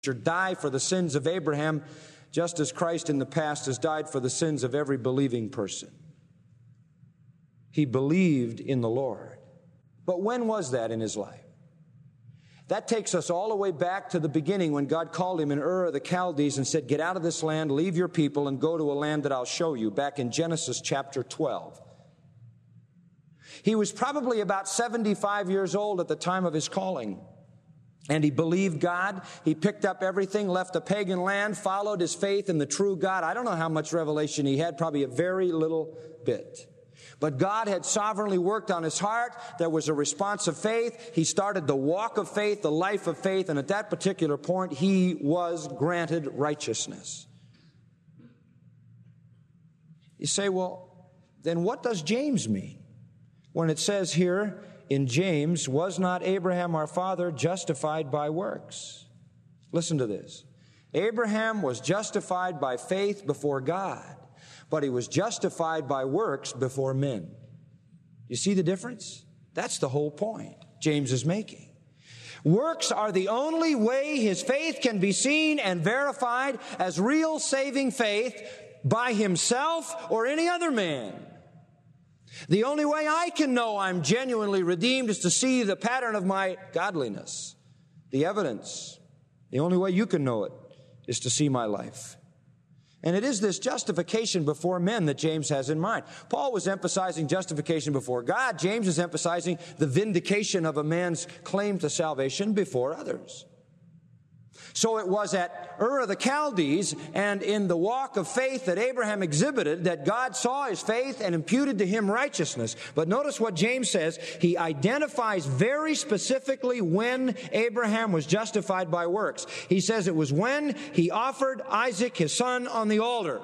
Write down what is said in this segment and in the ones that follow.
die for the sins of Abraham, just as Christ in the past has died for the sins of every believing person. He believed in the Lord. But when was that in his life? That takes us all the way back to the beginning when God called him in Ur of the Chaldees and said, "Get out of this land, leave your people, and go to a land that I'll show you," back in Genesis chapter 12. He was probably about 75 years old at the time of his calling. And he believed God. He picked up everything, left a pagan land, followed his faith in the true God. I don't know how much revelation he had, probably a very little bit. But God had sovereignly worked on his heart. There was a response of faith. He started the walk of faith, the life of faith, and at that particular point, he was granted righteousness. You say, well, then what does James mean? When it says here in James, "Was not Abraham our father justified by works?" Listen to this. Abraham was justified by faith before God, but he was justified by works before men. You see the difference? That's the whole point James is making. Works are the only way his faith can be seen and verified as real saving faith by himself or any other man. The only way I can know I'm genuinely redeemed is to see the pattern of my godliness, the evidence. The only way you can know it is to see my life. And it is this justification before men that James has in mind. Paul was emphasizing justification before God. James is emphasizing the vindication of a man's claim to salvation before others. So it was at Ur of the Chaldees and in the walk of faith that Abraham exhibited that God saw his faith and imputed to him righteousness. But notice what James says. He identifies very specifically when Abraham was justified by works. He says it was when he offered Isaac, his son, on the altar.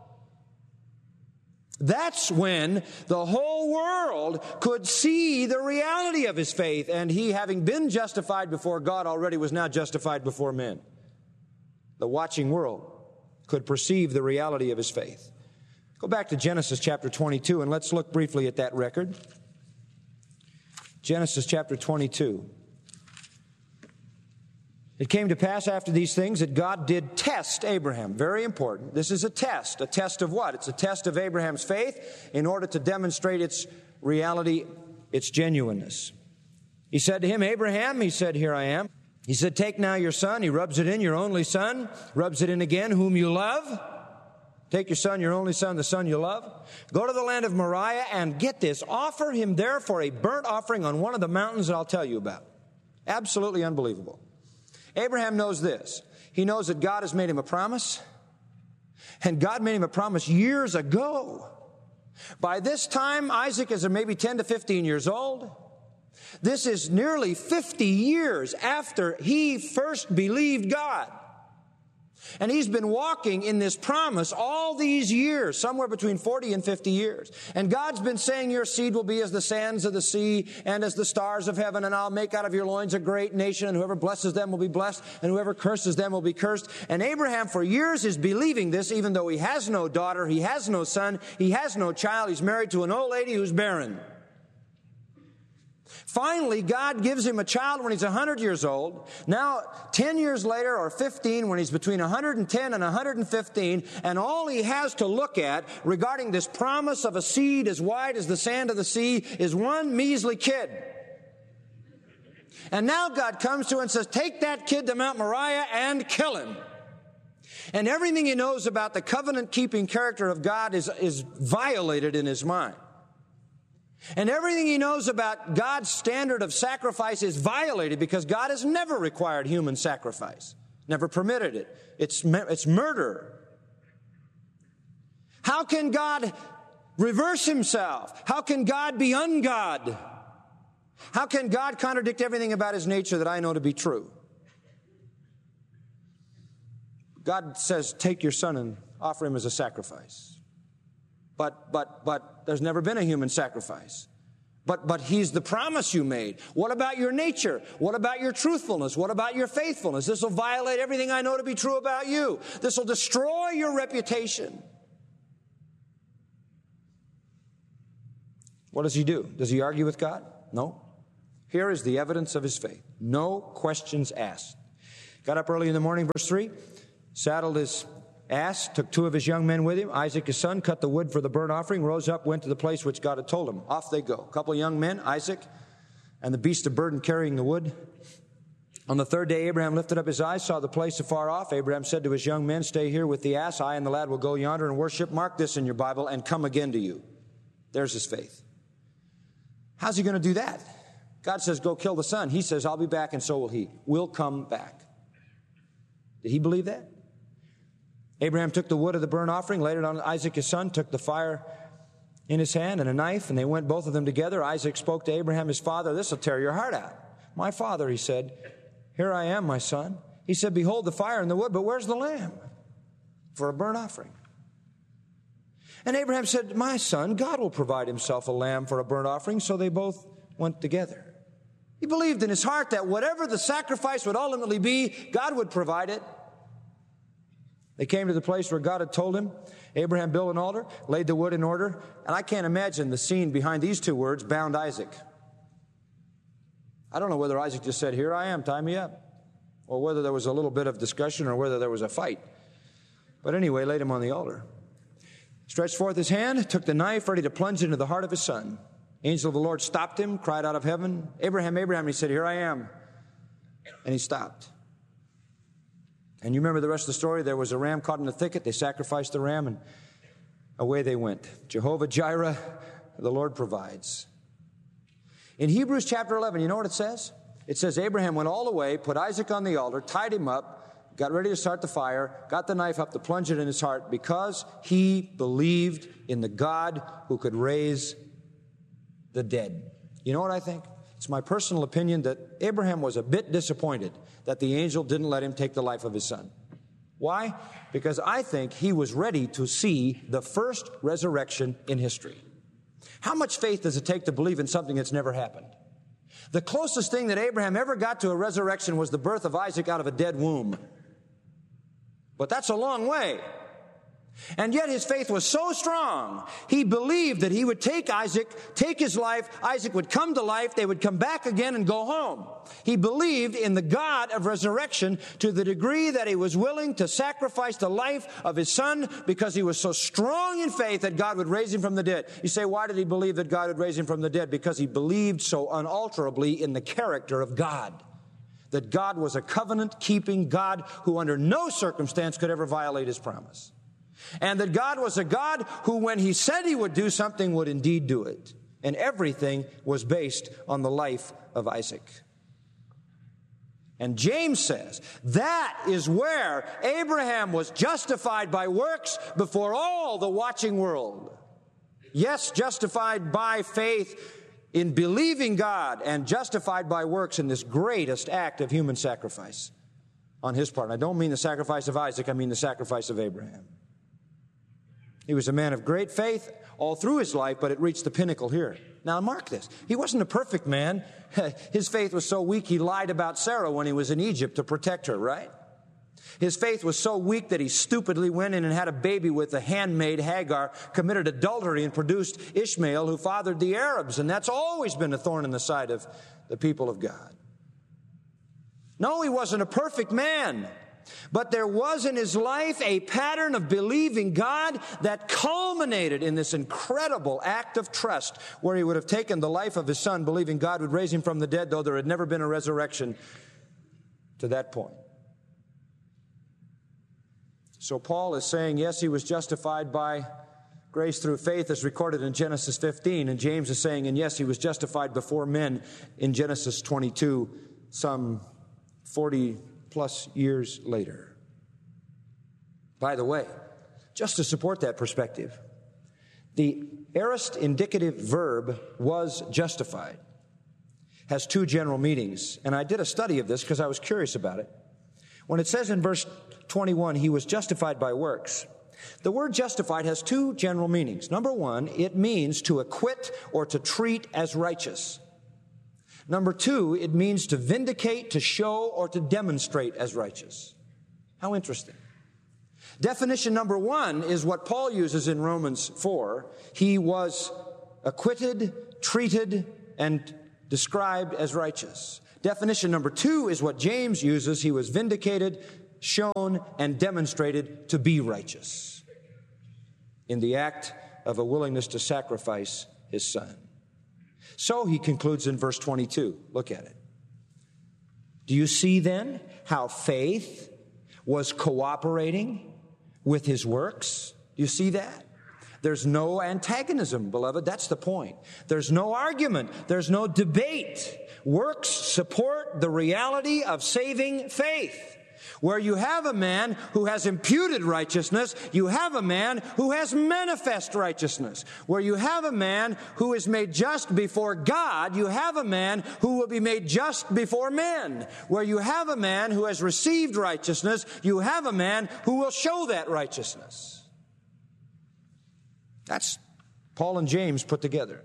That's when the whole world could see the reality of his faith, and he, having been justified before God already, was now justified before men. The watching world could perceive the reality of his faith. Go back to Genesis chapter 22, and let's look briefly at that record. Genesis chapter 22. It came to pass after these things that God did test Abraham. Very important. This is a test. A test of what? It's a test of Abraham's faith in order to demonstrate its reality, its genuineness. He said to him, "Abraham," he said, "Here I am." He said, "Take now your son." He rubs it in, "Your only son." Rubs it in again, "Whom you love." Take your son, your only son, the son you love. Go to the land of Moriah and get this. Offer him there for a burnt offering on one of the mountains that I'll tell you about. Absolutely unbelievable. Abraham knows this. He knows that God has made him a promise, and God made him a promise years ago. By this time, Isaac is maybe 10 to 15 years old. This is nearly 50 years after he first believed God. And he's been walking in this promise all these years, somewhere between 40 and 50 years. And God's been saying, "Your seed will be as the sands of the sea and as the stars of heaven, and I'll make out of your loins a great nation, and whoever blesses them will be blessed, and whoever curses them will be cursed." And Abraham for years is believing this, even though he has no daughter, he has no son, he has no child. He's married to an old lady who's barren. Finally, God gives him a child when he's 100 years old. Now, 10 years later, or 15, when he's between 110 and 115, and all he has to look at regarding this promise of a seed as wide as the sand of the sea is one measly kid. And now God comes to him and says, "Take that kid to Mount Moriah and kill him." And everything he knows about the covenant-keeping character of God is violated in his mind. And everything he knows about God's standard of sacrifice is violated because God has never required human sacrifice, never permitted it. It's murder. How can God reverse himself? How can God be ungod? How can God contradict everything about his nature that I know to be true? God says, "Take your son and offer him as a sacrifice." But there's never been a human sacrifice. But he's the promise you made. What about your nature? What about your truthfulness? What about your faithfulness? This will violate everything I know to be true about you. This will destroy your reputation. What does he do? Does he argue with God? No. Here is the evidence of his faith. No questions asked. Got up early in the morning, verse 3, saddled his ass, took 2 of his young men with him, Isaac his son, cut the wood for the burnt offering, rose up, went to the place which God had told him. Off they go. A couple of young men, Isaac, and the beast of burden carrying the wood. On the 3rd day, Abraham lifted up his eyes, saw the place afar off. Abraham said to his young men, stay here with the ass. I and the lad will go yonder and worship. Mark this in your Bible, and come again to you. There's his faith. How's he going to do that? God says, go kill the son. He says, I'll be back, and so will he. We'll come back. Did he believe that? Abraham took the wood of the burnt offering, laid it on Isaac his son, took the fire in his hand and a knife, and they went both of them together. Isaac spoke to Abraham his father, this will tear your heart out. My father, he said, here I am, my son. He said, behold the fire and the wood, but where's the lamb for a burnt offering? And Abraham said, my son, God will provide himself a lamb for a burnt offering. So they both went together. He believed in his heart that whatever the sacrifice would ultimately be, God would provide it. They came to the place where God had told him. Abraham built an altar, laid the wood in order, and I can't imagine the scene behind these 2 words, bound Isaac. I don't know whether Isaac just said, here I am, tie me up, or whether there was a little bit of discussion or whether there was a fight. But anyway, laid him on the altar. Stretched forth his hand, took the knife, ready to plunge into the heart of his son. Angel of the Lord stopped him, cried out of heaven, Abraham, Abraham, and he said, here I am. And he stopped. And you remember the rest of the story. There was a ram caught in the thicket. They sacrificed the ram, and away they went. Jehovah Jireh, the Lord provides. In Hebrews chapter 11, you know what it says? It says Abraham went all the way, put Isaac on the altar, tied him up, got ready to start the fire, got the knife up to plunge it in his heart because he believed in the God who could raise the dead. You know what I think? It's my personal opinion that Abraham was a bit disappointed that the angel didn't let him take the life of his son. Why? Because I think he was ready to see the first resurrection in history. How much faith does it take to believe in something that's never happened? The closest thing that Abraham ever got to a resurrection was the birth of Isaac out of a dead womb. But that's a long way. And yet his faith was so strong, he believed that he would take Isaac, take his life, Isaac would come to life, they would come back again and go home. He believed in the God of resurrection to the degree that he was willing to sacrifice the life of his son because he was so strong in faith that God would raise him from the dead. You say, why did he believe that God would raise him from the dead? Because he believed so unalterably in the character of God. That God was a covenant-keeping God who under no circumstance could ever violate his promise. And that God was a God who, when he said he would do something, would indeed do it. And everything was based on the life of Isaac. And James says that is where Abraham was justified by works before all the watching world. Yes, justified by faith in believing God, and justified by works in this greatest act of human sacrifice on his part. And I don't mean the sacrifice of Isaac, I mean the sacrifice of Abraham. He was a man of great faith all through his life, but it reached the pinnacle here. Now mark this. He wasn't a perfect man. His faith was so weak he lied about Sarah when he was in Egypt to protect her, right? His faith was so weak that he stupidly went in and had a baby with the handmaid Hagar, committed adultery and produced Ishmael, who fathered the Arabs. And that's always been a thorn in the side of the people of God. No, he wasn't a perfect man. But there was in his life a pattern of believing God that culminated in this incredible act of trust where he would have taken the life of his son, believing God would raise him from the dead, though there had never been a resurrection to that point. So Paul is saying, yes, he was justified by grace through faith as recorded in Genesis 15. And James is saying, and yes, he was justified before men in Genesis 22, some 40 plus years later. By the way, just to support that perspective, the aorist indicative verb was justified has 2 general meanings. And I did a study of this because I was curious about it. When it says in verse 21, he was justified by works, the word justified has 2 general meanings. Number 1, it means to acquit or to treat as righteous. Number 2, it means to vindicate, to show, or to demonstrate as righteous. How interesting. Definition number 1 is what Paul uses in Romans 4. He was acquitted, treated, and described as righteous. Definition number 2 is what James uses. He was vindicated, shown, and demonstrated to be righteous in the act of a willingness to sacrifice his son. So he concludes in verse 22. Look at it. Do you see then how faith was cooperating with his works? Do you see that? There's no antagonism, beloved. That's the point. There's no argument. There's no debate. Works support the reality of saving faith. Where you have a man who has imputed righteousness, you have a man who has manifest righteousness. Where you have a man who is made just before God, you have a man who will be made just before men. Where you have a man who has received righteousness, you have a man who will show that righteousness. That's Paul and James put together.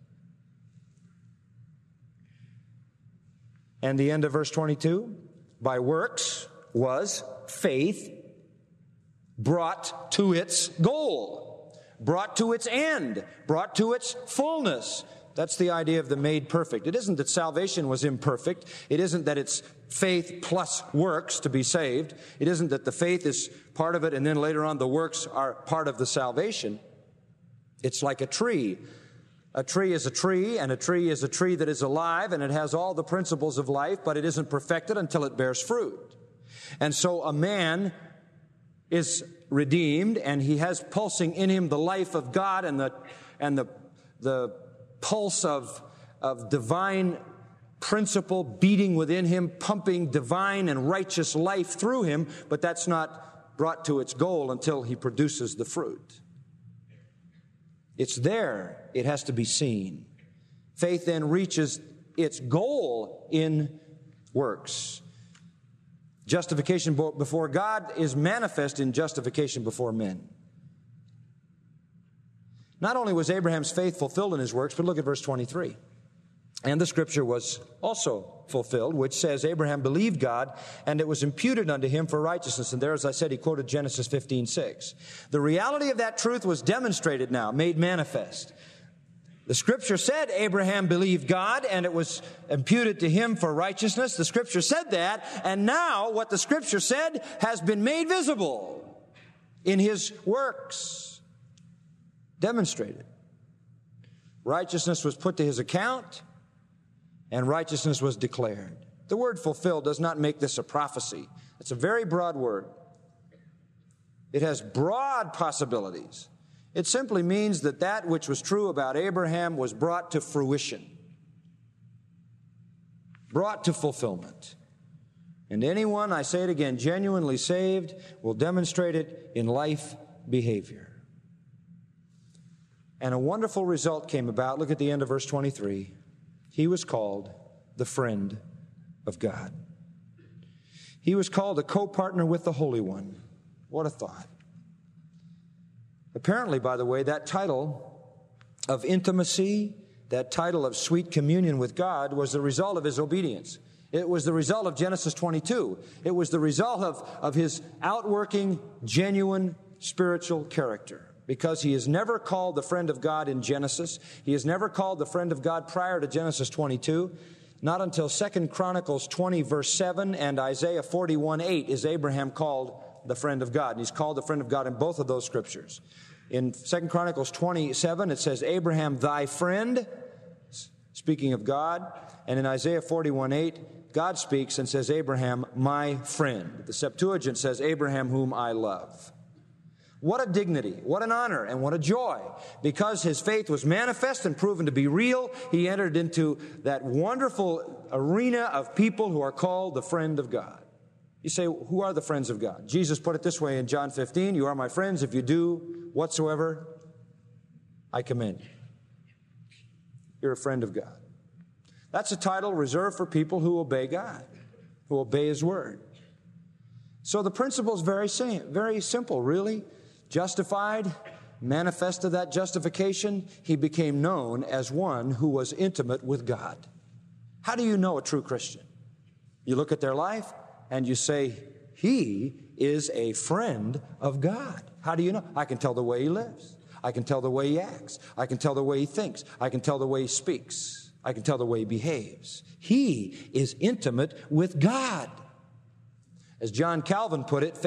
And the end of verse 22, by works was faith brought to its goal, brought to its end, brought to its fullness. That's the idea of the made perfect. It isn't that salvation was imperfect. It isn't that it's faith plus works to be saved. It isn't that the faith is part of it and then later on the works are part of the salvation. It's like a tree. A tree is a tree, and a tree is a tree that is alive, and it has all the principles of life, but it isn't perfected until it bears fruit. And so a man is redeemed, and he has pulsing in him the life of God and the pulse of divine principle beating within him, pumping divine and righteous life through him, but that's not brought to its goal until he produces the fruit. It's there. It has to be seen. Faith then reaches its goal in works. Justification before God is manifest in justification before men. Not only was Abraham's faith fulfilled in his works, but look at verse 23. And the scripture was also fulfilled, which says, Abraham believed God, and it was imputed unto him for righteousness. And there, as I said, he quoted Genesis 15:6. The reality of that truth was demonstrated now, made manifest. The scripture said Abraham believed God, and it was imputed to him for righteousness. The scripture said that, and now what the scripture said has been made visible in his works. Demonstrated. Righteousness was put to his account, and righteousness was declared. The word fulfilled does not make this a prophecy. It's a very broad word. It has broad possibilities. It simply means that that which was true about Abraham was brought to fruition, brought to fulfillment. And anyone, I say it again, genuinely saved will demonstrate it in life behavior. And a wonderful result came about. Look at the end of verse 23. He was called the friend of God. He was called a co-partner with the Holy One. What a thought. Apparently, by the way, that title of intimacy, that title of sweet communion with God was the result of his obedience. It was the result of Genesis 22. It was the result of his outworking, genuine spiritual character. Because he is never called the friend of God in Genesis. He is never called the friend of God prior to Genesis 22. Not until 2 Chronicles 20, verse 7 and Isaiah 41:8 is Abraham called the friend of God. And he's called the friend of God in both of those scriptures. In 2 Chronicles 27, it says, Abraham, thy friend, speaking of God. And in Isaiah 41:8, God speaks and says, Abraham, my friend. The Septuagint says, Abraham, whom I love. What a dignity, what an honor, and what a joy. Because his faith was manifest and proven to be real, he entered into that wonderful arena of people who are called the friend of God. You say, who are the friends of God? Jesus put it this way in John 15, you are my friends if you do whatsoever I command you. You're a friend of God. That's a title reserved for people who obey God, who obey his word. So the principle is very simple, really. Justified, manifested that justification, he became known as one who was intimate with God. How do you know a true Christian? You look at their life and you say, he is a friend of God. How do you know? I can tell the way he lives. I can tell the way he acts. I can tell the way he thinks. I can tell the way he speaks. I can tell the way he behaves. He is intimate with God. As John Calvin put it,